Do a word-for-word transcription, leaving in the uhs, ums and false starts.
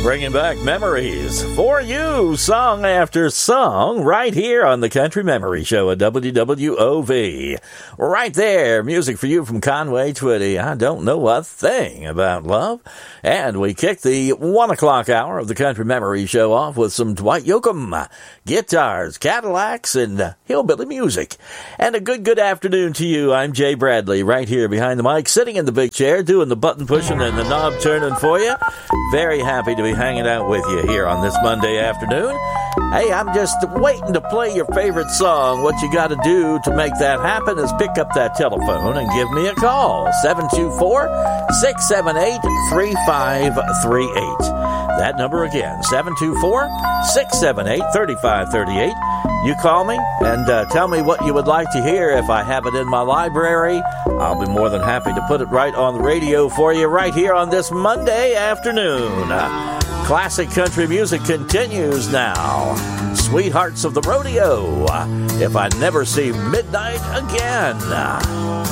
Bringing back memories for you, song after song, right here on the Country Memory Show at W W O V. Right there, music for you from Conway Twitty. I don't know a thing about love. And we kick the one o'clock hour of the Country Memory Show off with some Dwight Yoakam, guitars, Cadillacs, and uh, hillbilly music. And a good, good afternoon to you. I'm Jay Bradley, right here behind the mic, sitting in the big chair, doing the button pushing and the knob turning for you. Very happy to be hanging out with you here on this Monday afternoon. Hey, I'm just waiting to play your favorite song. What you got to do to make that happen is pick up that telephone and give me a call. seven two four, six seven eight, three five three eight. That number again, seven two four, six seven eight, three five three eight. You call me and uh, tell me what you would like to hear. If I have it in my library, I'll be more than happy to put it right on the radio for you right here on this Monday afternoon. Uh, classic country music continues now. Sweethearts of the Rodeo. If I Never See Midnight Again.